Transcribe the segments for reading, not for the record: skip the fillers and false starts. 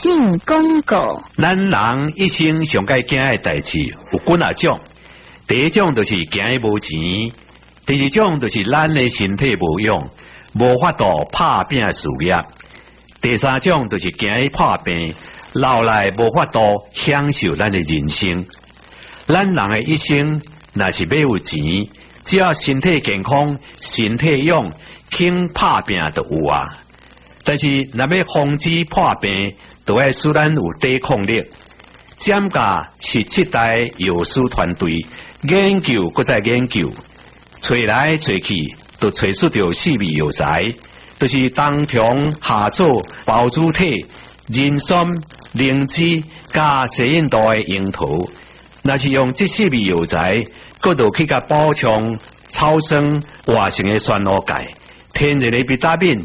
性广告。 咱人一生上该惊的代志有几啊种，第一种就是惊伊无钱，第二种就是咱的身体无用，无法度拍拼事业，第三种就是惊伊破病，老来无法度享受咱的人生。咱人的一生若是要有钱，只要身体健康、身体勇，肯拍拼就有啊。但是若要防止破病，就要使咱有抵抗力。占甲是7代药师团队研究，搁再研究，找来找去，就找出着4味药材，就是冬虫夏草、包子体、人参、灵芝加西印度的樱桃。若是用这4味药材，搁就去甲补充草酸活性的酸卤钙、天然的维他命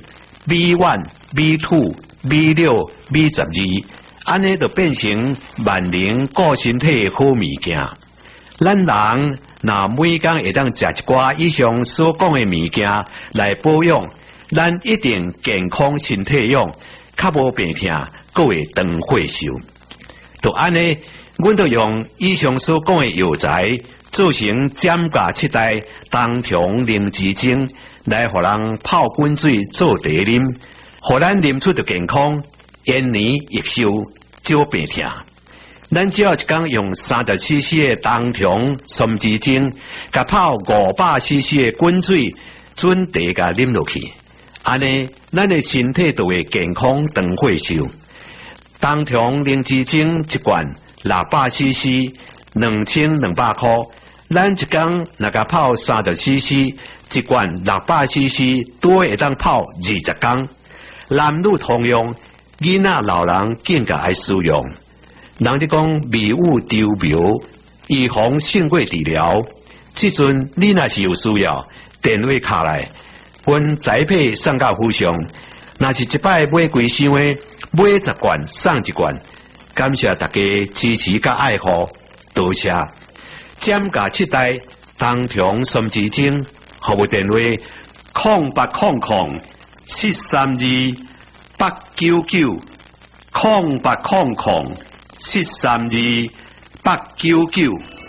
B1、B2、B6、B12，安尼就变成万能顾身体的好物件。咱人若每天会当食一寡以上所讲的物件来保养，咱一定健康身体用，较无病痛，搁会长寿寿。就安尼，阮就用以上所讲的药材做成占甲7代冬虫灵芝精，来互人泡滚水做茶啉，互咱啉出着健康，延年益寿，少病痛。咱只要一天用30cc 的冬虫参枝精，甲泡500cc 的滚水准茶甲啉落去，安尼咱的身体就会健康长寿寿。冬虫灵芝精一罐600cc，2200块。咱一天若甲泡30cc，一罐600cc，多会当泡20天。男女通用，囡仔老人更加爱使用。人哋讲迷雾丢苗，预防性过治疗。即阵你若是有需要，电话卡来，阮宅配送到府上。若是一摆买几箱的，买10罐送1罐。感谢大家支持甲爱护，多谢。占甲7代冬虫参枝精，服务电话0800-432-899，0800-432-899。